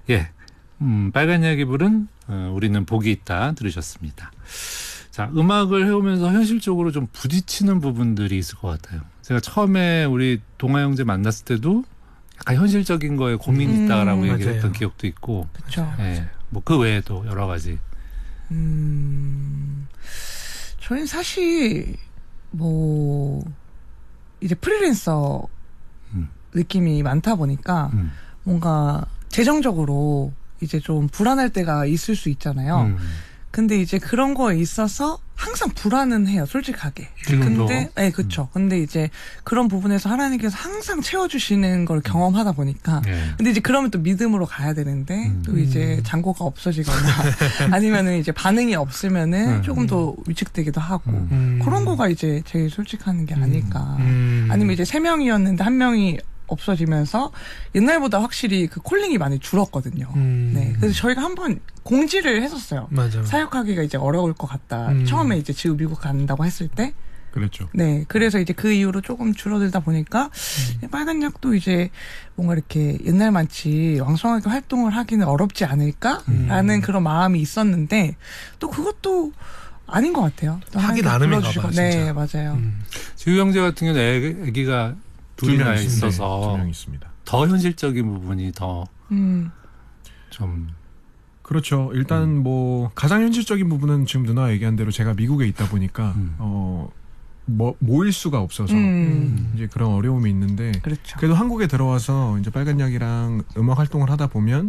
예, 빨간 이야기 부른 우리는 복이 있다 들으셨습니다. 자, 음악을 해오면서 현실적으로 좀 부딪히는 부분들이 있을 것 같아요. 제가 처음에 우리 동아 형제 만났을 때도 약간 현실적인 거에 고민이 있다라고 얘기를 했던 기억도 있고. 그렇죠. 예, 뭐 그 외에도 여러 가지. 저희는 사실 뭐 이제 프리랜서 느낌이 많다 보니까 뭔가 재정적으로 이제 좀 불안할 때가 있을 수 있잖아요. 근데 이제 그런 거에 있어서 항상 불안은 해요, 솔직하게. 지금도? 근데, 네, 그쵸. 근데 이제 그런 부분에서 하나님께서 항상 채워주시는 걸 경험하다 보니까. 근데 이제 그러면 또 믿음으로 가야 되는데, 또 이제 잔고가 없어지거나, 아니면은 이제 반응이 없으면은 조금 더 위축되기도 하고, 그런 거가 이제 제일 솔직한 게 아닐까. 아니면 이제 3명이었는데 1명이 없어지면서 옛날보다 확실히 그 콜링이 많이 줄었거든요. 네. 그래서 저희가 한번 공지를 했었어요. 맞아. 사역하기가 이제 어려울 것 같다. 처음에 이제 지금 미국 간다고 했을 때. 그랬죠. 네. 그래서 이제 그 이후로 조금 줄어들다 보니까 빨간 약도 이제 뭔가 이렇게 옛날만치 왕성하게 활동을 하기는 어렵지 않을까라는 그런 마음이 있었는데 또 그것도 아닌 것 같아요. 하기 나름인가 봐, 진짜. 네, 맞아요. 지우 형제 같은 경우는 애기가 둘이나 있어서 2명 있습니다. 더 현실적인 부분이 더 좀 그렇죠. 일단 뭐 가장 현실적인 부분은 지금 누나가 얘기한 대로 제가 미국에 있다 보니까 모일 수가 없어서 이제 그런 어려움이 있는데 그렇죠. 그래도 한국에 들어와서 이제 빨간 약이랑 음악 활동을 하다 보면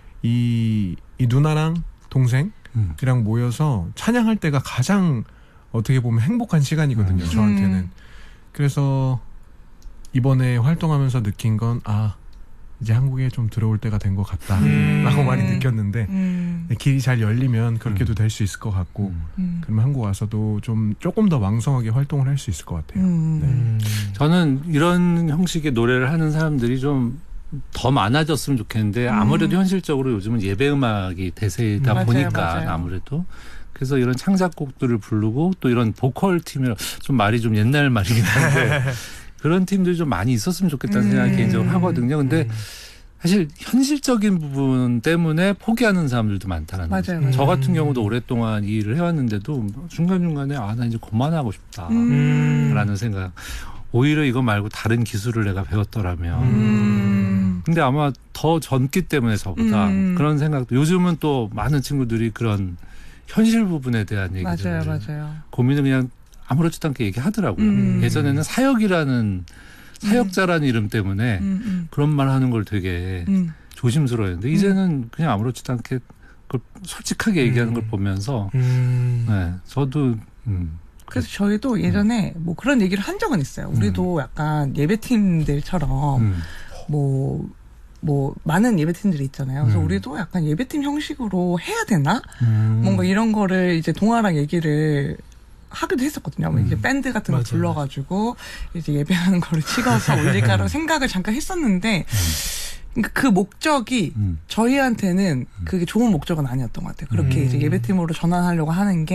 이 누나랑 동생이랑 모여서 찬양할 때가 가장 어떻게 보면 행복한 시간이거든요. 저한테는. 그래서 이번에 활동하면서 느낀 건 이제 한국에 좀 들어올 때가 된 것 같다라고 많이 느꼈는데 길이 잘 열리면 그렇게도 될 수 있을 것 같고 그러면 한국 와서도 좀 조금 더 왕성하게 활동을 할 수 있을 것 같아요. 네. 저는 이런 형식의 노래를 하는 사람들이 좀 더 많아졌으면 좋겠는데 아무래도 현실적으로 요즘은 예배 음악이 대세이다 맞아요, 보니까 맞아요. 아무래도 그래서 이런 창작곡들을 부르고 또 이런 보컬 팀이라 좀 말이 좀 옛날 말이긴 한데 그런 팀들이 좀 많이 있었으면 좋겠다는 생각이 개인적으로 하거든요. 근데 사실 현실적인 부분 때문에 포기하는 사람들도 많다는 거죠. 맞아요. 저 같은 경우도 오랫동안 이 일을 해왔는데도 중간중간에 나 이제 그만하고 싶다 라는 생각. 오히려 이거 말고 다른 기술을 내가 배웠더라면. 근데 아마 더 젊기 때문에 저보다 그런 생각도 요즘은 또 많은 친구들이 그런 현실 부분에 대한 얘기를 맞아요. 고민을 그냥 아무렇지도 않게 얘기하더라고요. 예전에는 사역이라는 사역자라는 이름 때문에 그런 말 하는 걸 되게 조심스러워했는데 이제는 그냥 아무렇지도 않게 그걸 솔직하게 얘기하는 걸 보면서 네, 저도 그래서 저희도 예전에 뭐 그런 얘기를 한 적은 있어요. 우리도 약간 예배팀들처럼 뭐 많은 예배팀들이 있잖아요. 그래서 우리도 약간 예배팀 형식으로 해야 되나? 뭔가 이런 거를 이제 동아랑 얘기를 하기도 했었거든요. 이제 밴드 같은 거 불러가지고 이제 예배하는 거를 찍어서 올릴까라고 생각을 잠깐 했었는데 그러니까 그 목적이 저희한테는 그게 좋은 목적은 아니었던 것 같아요. 그렇게 이제 예배팀으로 전환하려고 하는 게